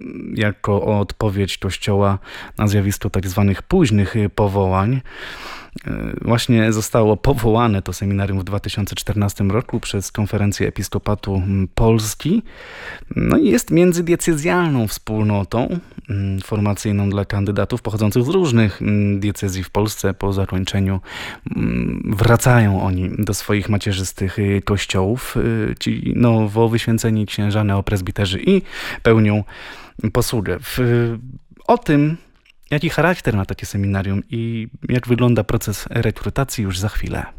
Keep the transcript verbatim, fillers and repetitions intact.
jako odpowiedź Kościoła na zjawisko tak zwanych późnych powołań. Właśnie zostało powołane to seminarium w dwa tysiące czternastym roku przez Konferencję Episkopatu Polski. No i jest międzydiecezjalną wspólnotą formacyjną dla kandydatów pochodzących z różnych diecezji w Polsce. Po zakończeniu wracają oni do swoich macierzystych kościołów, ci nowo wyświęceni księża, neopresbiterzy, i pełnią posługę. W, o tym, jaki charakter ma takie seminarium i jak wygląda proces rekrutacji, już za chwilę.